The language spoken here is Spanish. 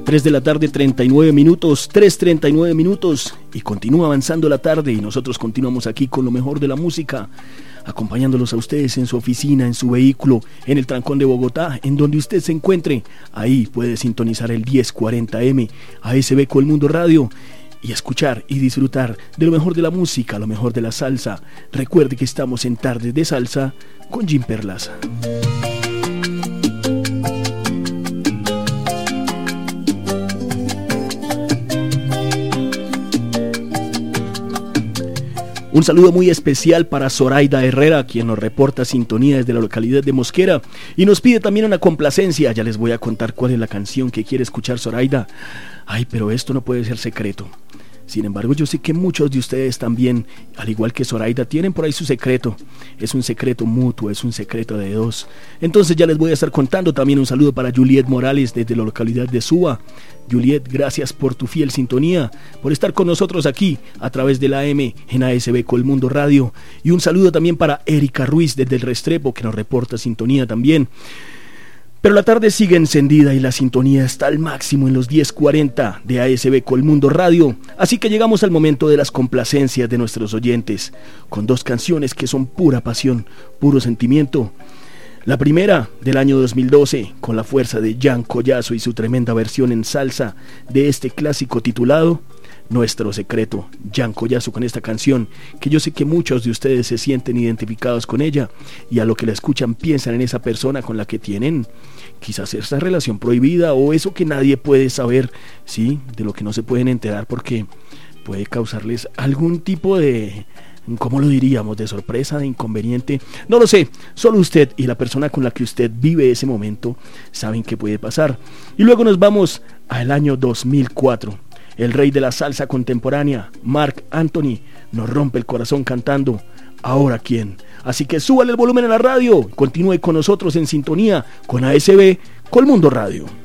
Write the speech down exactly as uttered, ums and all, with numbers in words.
tres de la tarde, treinta y nueve minutos, tres treinta y nueve minutos, y continúa avanzando la tarde y nosotros continuamos aquí con lo mejor de la música, acompañándolos a ustedes en su oficina, en su vehículo, en el trancón de Bogotá, en donde usted se encuentre. Ahí puede sintonizar el diez cuarenta eme, A S B Colmundo Radio, y escuchar y disfrutar de lo mejor de la música, lo mejor de la salsa. Recuerde que estamos en Tardes de Salsa con Jim Perlaza. Un saludo muy especial para Zoraida Herrera, quien nos reporta sintonía desde la localidad de Mosquera y nos pide también una complacencia. Ya les voy a contar cuál es la canción que quiere escuchar Zoraida. Ay, pero esto no puede ser secreto. Sin embargo, yo sé que muchos de ustedes también, al igual que Zoraida, tienen por ahí su secreto. Es un secreto mutuo, es un secreto de dos. Entonces ya les voy a estar contando. También un saludo para Juliet Morales desde la localidad de Suba. Juliet, gracias por tu fiel sintonía, por estar con nosotros aquí a través de la A M en A S B Colmundo Radio. Y un saludo también para Erika Ruiz desde el Restrepo, que nos reporta sintonía también. Pero la tarde sigue encendida y la sintonía está al máximo en los diez cuarenta de A S B Colmundo Radio. Así que llegamos al momento de las complacencias de nuestros oyentes, con dos canciones que son pura pasión, puro sentimiento. La primera, del año dos mil doce, con la fuerza de Jan Collazo y su tremenda versión en salsa de este clásico titulado Nuestro Secreto. Jan Collazo con esta canción, que yo sé que muchos de ustedes se sienten identificados con ella, y a lo que la escuchan piensan en esa persona con la que tienen quizás esa relación prohibida, o eso que nadie puede saber, sí, de lo que no se pueden enterar porque puede causarles algún tipo de, ¿cómo lo diríamos?, de sorpresa, de inconveniente. No lo sé, solo usted y la persona con la que usted vive ese momento saben qué puede pasar. Y luego nos vamos al año dos mil cuatro. El rey de la salsa contemporánea, Marc Anthony, nos rompe el corazón cantando ¿Ahora quién? Así que súbale el volumen a la radio, continúe con nosotros en sintonía con A S B Colmundo Radio.